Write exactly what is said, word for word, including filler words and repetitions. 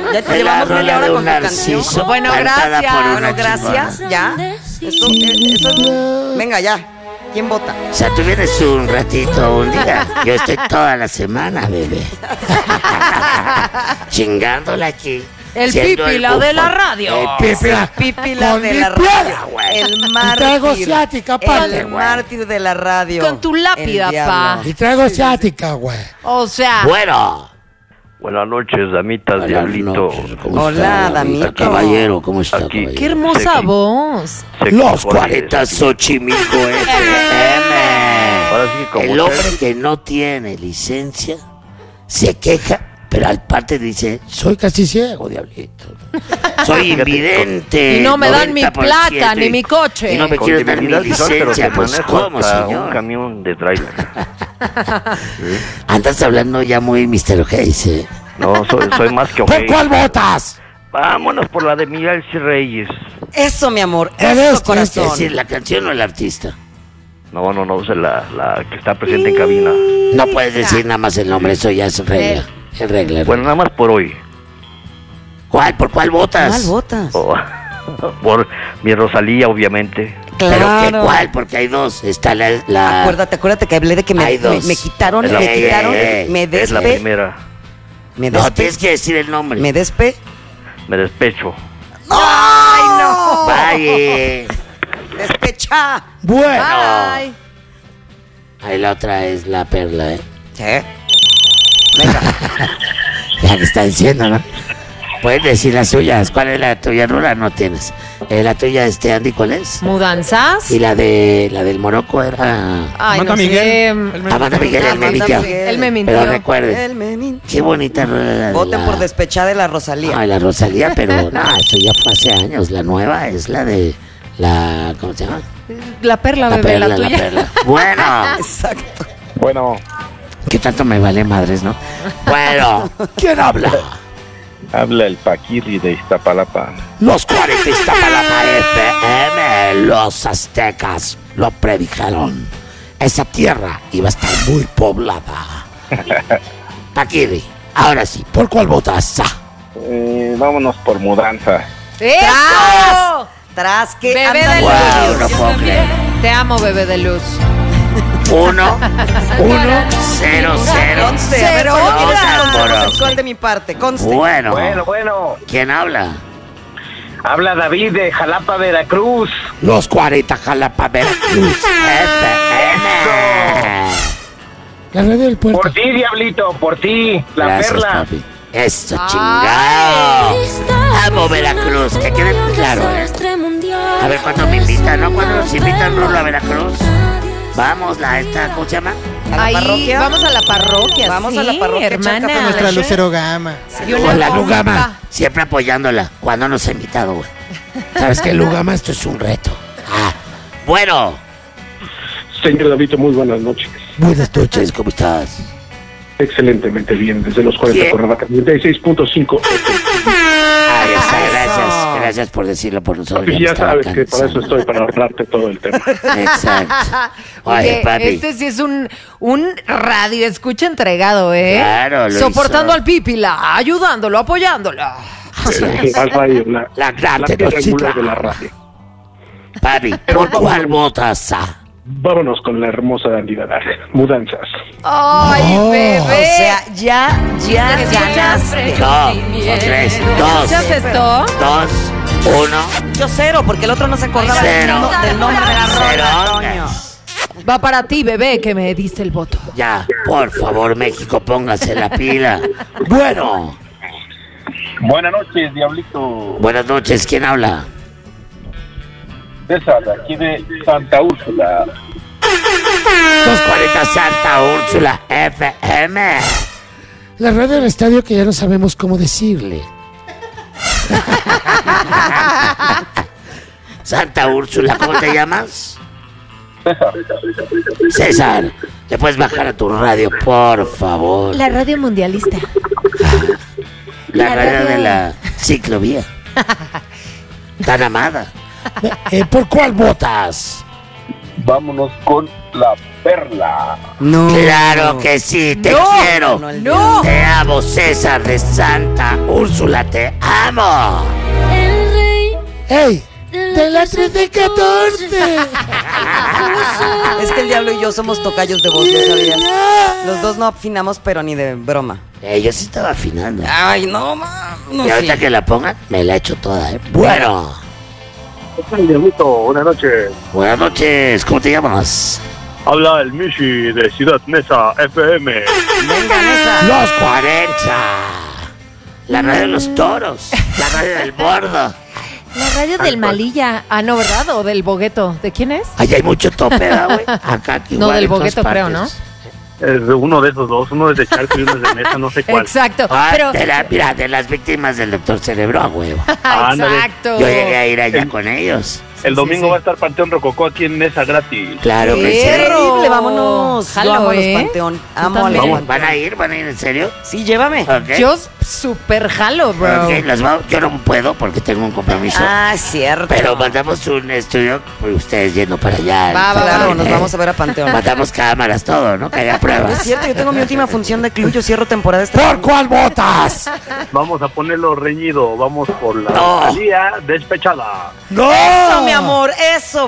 Ya te llevamos media hora con tu canción. Bueno, gracias. Bueno, gracias. Ya. Eso, eh, eso es... Venga, ya. ¿Quién vota? O sea, tú vienes un ratito, un día. Yo estoy toda la semana, bebé. Chingándola aquí. El pípila de la radio. El pípila. El pípila de la radio. El mártir. traigo ciática, aparte, El mártir de la radio. Con tu lápida, pa. Y traigo ciática, güey. O sea. Bueno. Buenas noches, damitas, Buenas diablito. noches, ¿cómo Hola, está, damito. Caballero, ¿cómo está, Aquí. caballero? Qué hermosa Sé que- voz. sé que Los por ahí cuarenta es- Xochimilco F M. Ahora sí, como El hombre usted- que no tiene licencia se queja, pero al parte dice, Soy casi ciego, diablito. Soy invidente. Y no me dan mi noventa por ciento, placa ni mi coche. Y no me con quieren dar mi debilidad visual, pero licencia. te Pues, manejo ¿cómo, hasta señor? un camión de trailer. Andas hablando ya muy mister Hayes, ¿eh? No, soy, soy más que ¿Por ojete. cuál votas? Vámonos por la de Miguel C. Reyes. Eso, mi amor. ¿Cuál Eso, es? Es corazón. decir, ¿la canción o el artista? No, no, no, es la, la que está presente en cabina. No puedes decir nada más el nombre, eso ya es regla. Es regla. Bueno, nada más por hoy. ¿Cuál? ¿Por cuál votas? ¿Cuál votas? Oh, por mi Rosalía, obviamente. ¿Pero qué Claro. cuál? Porque hay dos. Está la... la... Acuérdate, acuérdate que hablé de que me, Hay dos. me, me quitaron, Es la- me quitaron, Eh, me Es la despe, primera. me No, despe, tienes que decir el nombre. me despe. Me despecho. ¡Ay, no! Vaya. ¡Despecha! Bueno. Ay. Ahí la otra es la perla, ¿eh? Sí. Venga. Ya le está diciendo, ¿no? Puedes decir las suyas. ¿Cuál es la tuya, Rula? No tienes. Eh, la tuya, este, Andy, ¿cuál es? ¿Mudanzas? Y la de la del Morocco era... Ay, Amanda no Miguel. sé. El me- Amanda Miguel, él me Amanda mintió. Miguel. Él me mintió. Pero recuerden, Él me mintió. qué bonita rola la de Voten la... por despechar de la Rosalía. Ay, la Rosalía, pero no, eso ya fue hace años. La nueva es la de la... ¿Cómo se llama? La perla, La bebé, perla, la la tuya. perla. Bueno, Exacto. Bueno, ¿qué tanto me vale madres, no? Bueno, ¿quién habla? habla el Paquirri de Iztapalapa. Los cuarenta Iztapalapa F M, los aztecas lo predijeron. Esa tierra iba a estar muy poblada. Paquiri, ahora sí, ¿por cuál votas? Eh, vámonos por mudanza. ¡Eso! Tras que Bebé anda de con- Wow, luz. no puedo creer. Te amo, bebé de luz. Uno, uno, cero, cero. Conste, a ver, Cero. ¿cuál quieres Dos, un consejo amor. sexual de mi parte? Conste. Bueno, bueno. ¿quién habla? Habla David de Jalapa, Veracruz. Los cuarenta Jalapa Veracruz F M. La radio del puerto. ti, Diablito, por ti, Gracias, papi. Eso, Ay. chingado. Amo Veracruz, que quede claro, ¿eh? A ver cuándo me invitan, ¿no? Cuando nos invitan, Rulo, a Veracruz. Vamos, la esta, ¿cómo se llama? ¿A la Ahí, parroquia? vamos a la parroquia. Vamos sí, a la parroquia, echar hermana. café con Nuestra leche. Lucero Gama. Y una Con la pompa. Lugama, siempre apoyándola. Cuando nos ha invitado, güey. ¿Sabes qué, Lugama? Esto es un reto. Ah, bueno. Señor David, muy buenas noches. Buenas noches, ¿cómo estás? Excelentemente bien, desde los cuarenta Bien. Cuernavaca, noventa y seis punto cinco. Ahí está, gracias. Gracias por decirlo por nosotros. Y me ya estaba sabes que para eso cansando. estoy, para ahorrarte todo el tema. Exacto. Oye, Oye, papi. este sí es un, un radio escucha entregado, ¿eh? Claro, lo Soportando hizo. al pípila, ayudándolo, apoyándolo. La radio, la, La gran la piedra Tenochtitlan. angular de la radio. Papi, ¿por cuál votas? ah? Vámonos con la hermosa Andy Dadar. Mudanzas. Ay, No. bebé. O sea, ya, ya ganaste. Dos, tres, dos, ¿Se hace esto? dos, uno, Yo cero, porque el otro no se acordaba del, Cero. no- del nombre de la cero. rola, Toño. Va para ti, bebé, que me diste el voto. Ya, por favor, México, póngase la pila. Bueno, Buenas noches, Diablito. buenas noches, ¿quién habla? César, aquí de Santa Úrsula. dos cuarenta Santa Úrsula F M. La radio del estadio que ya no sabemos cómo decirle. Santa Úrsula, ¿cómo te llamas? César. César, ¿le puedes bajar a tu radio, por favor? La radio mundialista. La radio de la ciclovía. Tan amada. Eh, ¿Por cuál votas? Vámonos con la verla. No. Claro que sí, te No, quiero. no, el ¡No! Te amo, César de Santa Úrsula, te amo. ¡Ey! ¡De la trece catorce! Es que el diablo y yo somos tocayos de voz, ¿no sabías? Los dos no afinamos, pero ni de broma. Eh, yo sí estaba afinando. Ay, no, ma. No, Y ahorita sí. que la pongan, me la echo toda, ¿eh? Bueno, ¿Qué tal, Diablito? Buenas noches. buenas noches, ¿cómo te llamas? Habla el Mishi de Ciudad Neza F M. Venga, Nesa. Los cuarenta. La radio de los toros. La radio del bordo. La radio del Malilla. Ah, no, ¿verdad? ¿O del Bogueto? ¿De quién es? Allá hay mucho tope, ¿verdad, güey? Acá aquí No, igual del en todas Bogueto, creo, partes. Es de uno de esos dos. Uno es de Charco y uno es de Mesa, no sé cuál. Exacto. Ah, Pero. de la, mira, de las víctimas del doctor Cerebro, a huevo. Ándale. Exacto. Yo llegué a ir allá El- con ellos. El Sí, domingo sí, sí. va a estar Panteón Rococó aquí en Nesa gratis. Claro que sí. Perro. Increíble, vámonos. Jalo, yo amo a los ¿eh? Panteón. Yo Amo a los también. Vamos, Panteón. ¿van a ir? ¿Van a ir en serio? Sí, llévame. Ok. Yo super jalo, bro. Ok, las vamos- yo no puedo porque tengo un compromiso. Ah, cierto. Pero mandamos un estudio, pues, ustedes yendo para allá. Va, va, Claro, va. nos vamos a ver a Panteón. Mandamos cámaras, todo, ¿no? Que haya Es pruebas. cierto, yo tengo mi última función de club, yo cierro temporada esta ¿Por cuál votas? Vamos a ponerlo reñido. Vamos por la No. Talía despechada. ¡No! Eso, mi amor, eso.